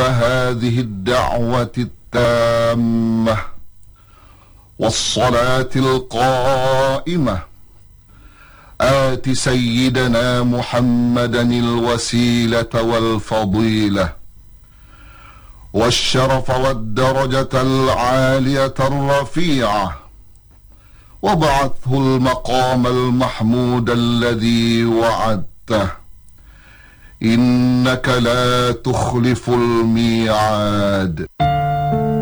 هذه الدعوة التامة والصلاة القائمة آت سيدنا محمدا الوسيلة والفضيلة والشرف والدرجة العالية الرفيعة وابعثه المقام المحمود الذي وعدته إنك لا تخلف الميعاد.